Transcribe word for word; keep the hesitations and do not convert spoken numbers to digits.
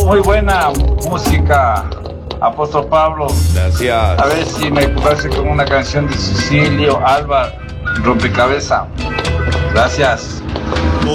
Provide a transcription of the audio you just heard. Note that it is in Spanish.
muy buena música, Apóstol Pablo. Gracias. A ver si me complace con una canción de Cecilio Alba, Rompecabezas. Gracias.